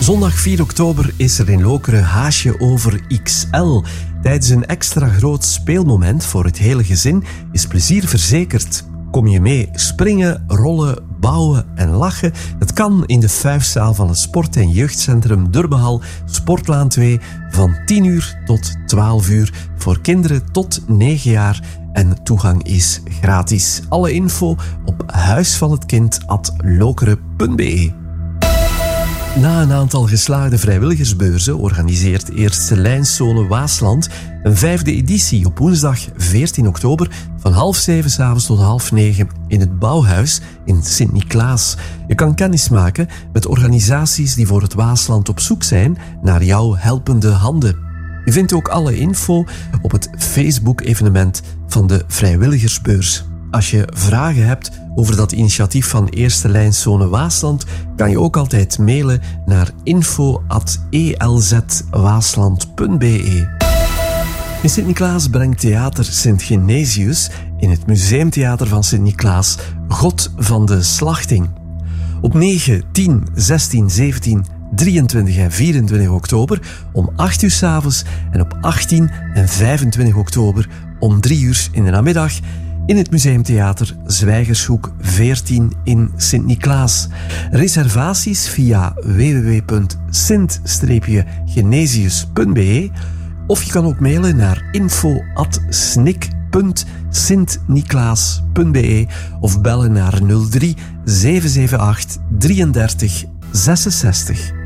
Zondag 4 oktober is er in Lokeren Haasje over XL. Tijdens een extra groot speelmoment voor het hele gezin is plezier verzekerd. Kom je mee springen, rollen, bouwen en lachen? Dat kan in de Fuifzaal van het Sport- en Jeugdcentrum Durbehal, Sportlaan 2, van 10 uur tot 12 uur voor kinderen tot 9 jaar. En toegang is gratis. Alle info op huisvanhetkind@lokeren.be. Na een aantal geslaagde vrijwilligersbeurzen organiseert Eerste Lijnszone Waasland een 5e editie op woensdag 14 oktober van 6:30 's avonds tot 8:30 in het Bouwhuis in Sint-Niklaas. Je kan kennis maken met organisaties die voor het Waasland op zoek zijn naar jouw helpende handen. Je vindt ook alle info op het Facebook-evenement van de vrijwilligersbeurs. Als je vragen hebt over dat initiatief van Eerste Lijnszone Waasland, kan je ook altijd mailen naar info@elzwaasland.be. In Sint-Niklaas brengt Theater Sint-Genesius in het Museumtheater van Sint-Niklaas God van de Slachting. Op 9, 10, 16, 17, 23 en 24 oktober om 8 uur 's avonds en op 18 en 25 oktober om 3 uur in de namiddag in het Museumtheater Zwijgershoek 14 in Sint-Niklaas. Reservaties via www.sint-genesius.be of je kan ook mailen naar info@snik.sintniklaas.be of bellen naar 03 778 33 66.